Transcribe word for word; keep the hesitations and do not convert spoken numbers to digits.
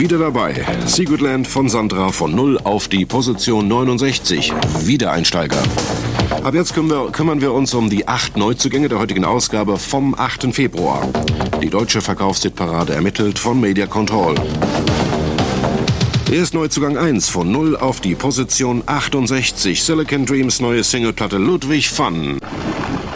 Wieder dabei. Secretland von Sandra von null auf die Position neunundsechzig. Wiedereinsteiger. Ab jetzt wir, kümmern wir uns um die acht Neuzugänge der heutigen Ausgabe vom achten Februar. Die deutsche Verkaufshitparade ermittelt von Media Control. Erst Neuzugang eins von null auf die Position achtundsechzig. Silicon Dreams neue Singleplatte Ludwig van.